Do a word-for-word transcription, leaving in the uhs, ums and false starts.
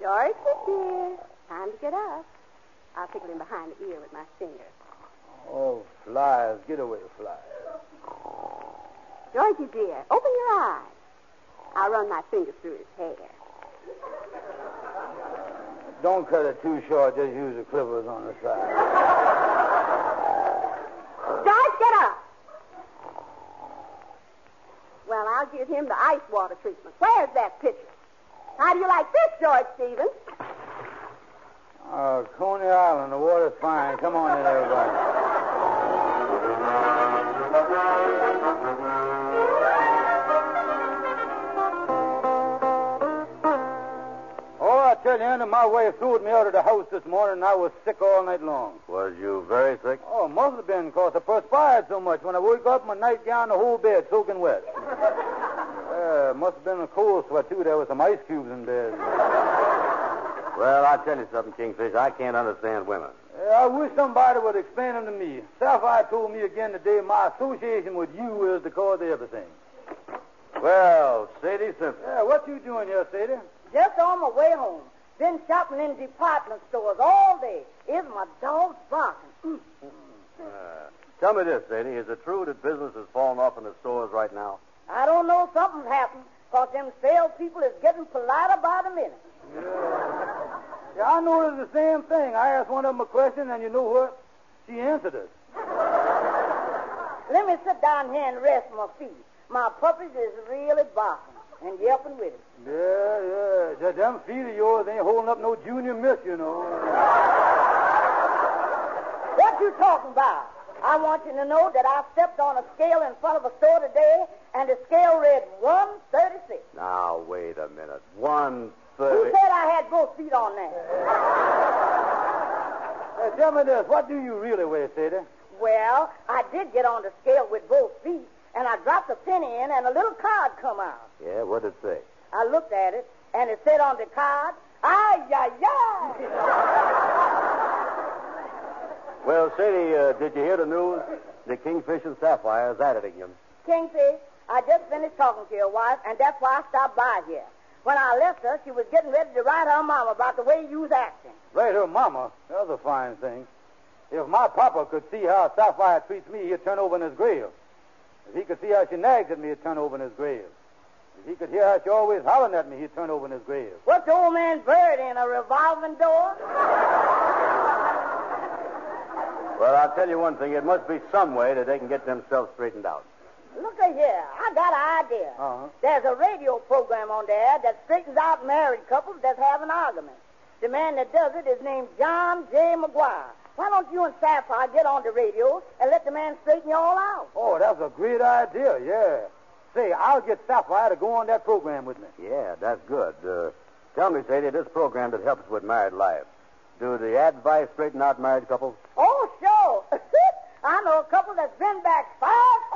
Georgie, dear. Time to get up. I'll tickle him behind the ear with my finger. Oh, flies. Get away, flies. Georgie, dear, open your eyes. I'll run my fingers through his hair. Don't cut it too short. Just use the clippers on the side. George, get up. Well, I'll give him the ice water treatment. Where's that pitcher? How do you like this, George Stevens? Oh, Coney Island. The water's fine. Come on in, everybody. I tell you, Andy, my wife threw me out of the house this morning, and I was sick all night long. Was you very sick? Oh, must have been, because I perspired so much. When I woke up, my nightgown, the whole bed soaking wet. uh, must have been a cold sweat, too. There was some ice cubes in bed. Well, I'll tell you something, Kingfish. I can't understand women. Uh, I wish somebody would explain them to me. Sapphire told me again today my association with you is the cause of everything. Well, Sadie Simpson. Yeah, what you doing here, Sadie? Just on my way home. Been shopping in department stores all day. Is my dog barking? Mm. Uh, tell me this, Sadie. Is it true that business has fallen off in the stores right now? I don't know. Something's happened, because them salespeople is getting politer by the minute. Yeah. yeah, I noticed the same thing. I asked one of them a question, and you know what? She answered it. Let me sit down here and rest my feet. My puppies is really barking and yelping with it. Yeah, yeah. That them feet of yours ain't holding up no junior miss, you know. What you talking about? I want you to know that I stepped on a scale in front of a store today, and the scale read one thirty-six. Now, wait a minute. one thirty... Who said I had both feet on there? Hey, tell me this. What do you really weigh, Sadie? Well, I did get on the scale with both feet, and I dropped a penny in, and a little card come out. Yeah, what did it say? I looked at it, and it said on the card, ay, ay, ay. Well, Sadie, uh, did you hear the news? The Kingfish and Sapphire is at it again. Kingfish, I just finished talking to your wife, and that's why I stopped by here. When I left her, she was getting ready to write her mama about the way you was acting. Write her mama? That's a fine thing. If my papa could see how Sapphire treats me, he'd turn over in his grave. If he could see how she nags at me, he'd turn over in his grave. If he could hear how she always hollering at me, he'd turn over in his grave. What's the old man bird in, a revolving door? Well, I'll tell you one thing. It must be some way that they can get themselves straightened out. Look at here. I got an idea. Uh-huh. There's a radio program on there that straightens out married couples that have an argument. The man that does it is named John J. McGuire. Why don't you and Sapphire get on the radio and let the man straighten you all out? Oh, that's a great idea, yeah. Say, I'll get Sapphire to go on that program with me. Yeah, that's good. Uh, tell me, Sadie, this program that helps with married life, do the advice straighten out married couples? Oh, sure. I know a couple that's been back five